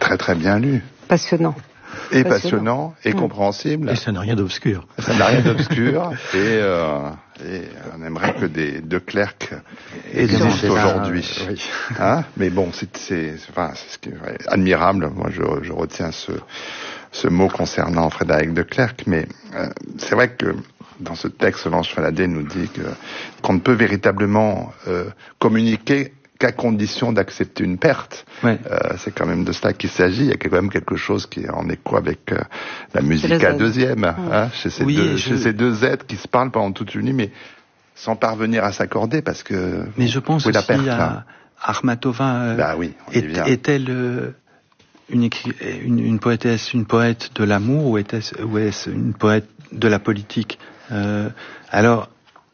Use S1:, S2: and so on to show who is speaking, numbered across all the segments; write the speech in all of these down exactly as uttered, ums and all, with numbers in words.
S1: très très bien lu.
S2: Passionnant.
S1: Et passionnant, et mmh. compréhensible.
S3: Et ça n'a rien d'obscur.
S1: Ça n'a rien d'obscur. et, euh, et on aimerait que des De Clercq existent aujourd'hui. Euh, oui. Hein, mais bon, c'est, c'est, enfin, c'est ce qui est admirable. Moi, je, je retiens ce, ce mot concernant Frédéric De Clercq. Mais euh, c'est vrai que dans ce texte, Solange Faladé nous dit que, qu'on ne peut véritablement euh, communiquer qu'à condition d'accepter une perte.
S3: Ouais.
S1: Euh, c'est quand même de cela qu'il s'agit. Il y a quand même quelque chose qui est en écho avec euh, la musique à deuxième, mmh. hein, chez, ces
S3: oui,
S1: deux,
S3: je...
S1: chez ces deux êtres qui se parlent pendant toute une nuit, mais sans parvenir à s'accorder, parce que...
S3: Mais je pense aussi la perte, à Akhmatova. Euh,
S1: bah oui,
S3: est, est-elle euh, une, une, une poétesse, une poète de l'amour, ou était-ce, ou est-ce une poète de la politique? euh, Alors...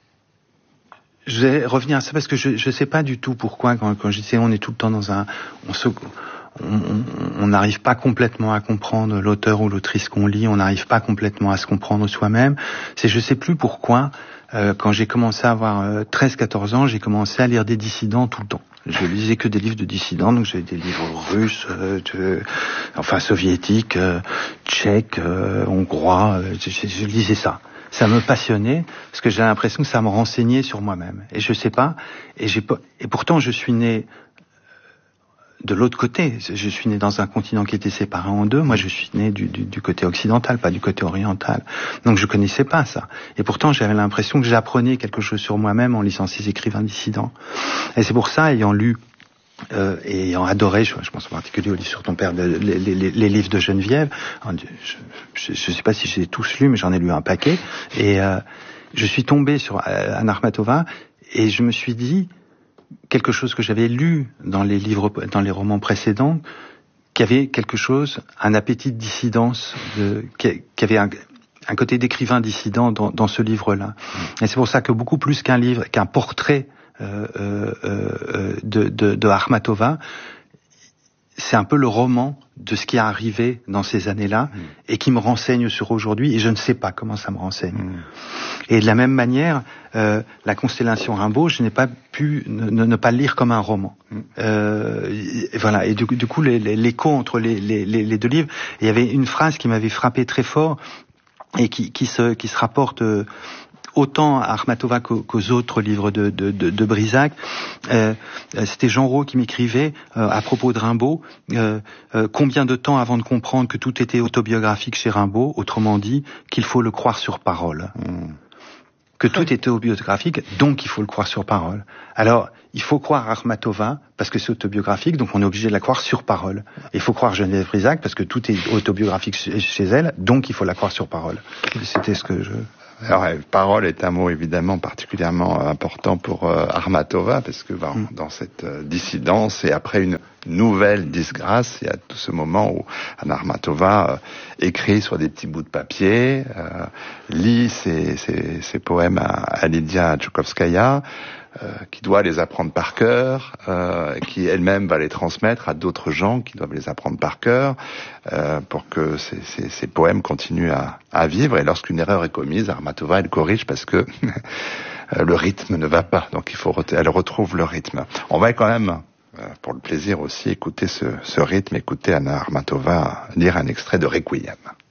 S3: Je vais revenir à ça parce que je je sais pas du tout pourquoi quand quand je disais on est tout le temps dans un on se on n'arrive pas complètement à comprendre l'auteur ou l'autrice qu'on lit, on n'arrive pas complètement à se comprendre soi-même. C'est je sais plus pourquoi euh, quand j'ai commencé à avoir euh, treize quatorze ans, j'ai commencé à lire des dissidents tout le temps. Je lisais que des livres de dissidents, donc j'avais des livres russes, euh, de, enfin soviétiques, euh, tchèques, euh, hongrois, euh, je, je, je lisais ça. Ça me passionnait parce que j'ai l'impression que ça me renseignait sur moi-même. Et je sais pas. Et j'ai pas. Et pourtant, je suis né de l'autre côté. Je suis né dans un continent qui était séparé en deux. Moi, je suis né du, du, du côté occidental, pas du côté oriental. Donc, je connaissais pas ça. Et pourtant, j'avais l'impression que j'apprenais quelque chose sur moi-même en lisant ces écrivains dissidents. Et c'est pour ça, ayant lu Euh, et ayant adoré, je, je pense en particulier au livre sur ton père, les, les, les, les livres de Geneviève, je ne sais pas si j'ai tous lus, mais j'en ai lu un paquet, et euh, je suis tombé sur euh, Anna Akhmatova, et je me suis dit quelque chose que j'avais lu dans les livres, dans les romans précédents, qu'il y avait quelque chose, un appétit de dissidence, de, qu'il y avait un, un côté d'écrivain dissident dans, dans ce livre-là. Et c'est pour ça que beaucoup plus qu'un livre, qu'un portrait Euh, euh, euh, de, de, de Akhmatova, c'est un peu le roman de ce qui est arrivé dans ces années-là mmh. et qui me renseigne sur aujourd'hui, et je ne sais pas comment ça me renseigne. Mmh. Et de la même manière, euh, la constellation Rimbaud, je n'ai pas pu ne, ne, ne pas le lire comme un roman. Mmh. Euh, et voilà. Et du, du coup, les, les, l'écho entre les, les, les deux livres, il y avait une phrase qui m'avait frappé très fort et qui, qui se, qui se rapporte euh, autant à Akhmatova qu'aux autres livres de, de, de, de Brisac. Euh, c'était Jean Rau qui m'écrivait euh, à propos de Rimbaud, euh, euh, combien de temps avant de comprendre que tout était autobiographique chez Rimbaud, autrement dit, qu'il faut le croire sur parole. Mmh. Que tout était autobiographique, donc il faut le croire sur parole. Alors, il faut croire Akhmatova, parce que c'est autobiographique, donc on est obligé de la croire sur parole. Il faut croire Geneviève Brisac, parce que tout est autobiographique chez elle, donc il faut la croire sur parole. C'était ce que je...
S1: Alors, parole est un mot évidemment particulièrement important pour euh, Akhmatova, parce que ben, mm. dans cette euh, dissidence et après une nouvelle disgrâce, il y a tout ce moment où Anna Akhmatova euh, écrit sur des petits bouts de papier, euh, lit ses, ses, ses poèmes à, à Lydia Tchoukovskaya, Euh, qui doit les apprendre par cœur, euh, qui elle-même va les transmettre à d'autres gens qui doivent les apprendre par cœur, euh, pour que ces, ces, ces poèmes continuent à, à vivre. Et lorsqu'une erreur est commise, Akhmatova, elle corrige parce que le rythme ne va pas. Donc il faut, elle retrouve le rythme. On va quand même, euh, pour le plaisir aussi, écouter ce, ce rythme, écouter Anna Akhmatova lire un extrait de Requiem.